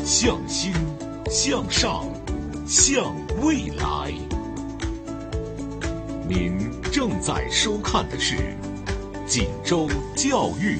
向心，向上，向未来。您正在收看的是锦州教育